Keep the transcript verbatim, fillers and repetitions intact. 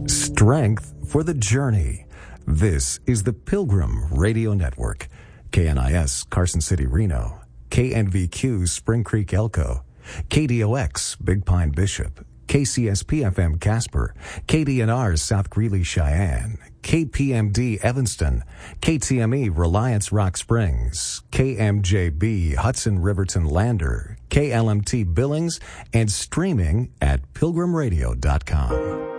Strength for the journey. This is the Pilgrim Radio Network. K N I S Carson City, Reno. K N V Q Spring Creek, Elko. K D O X Big Pine, Bishop. K C S P F M Casper, K D N R South Greeley, Cheyenne, K P M D Evanston, K T M E Reliance Rock Springs, K M J B Hudson Riverton Lander, K L M T Billings, and streaming at pilgrim radio dot com.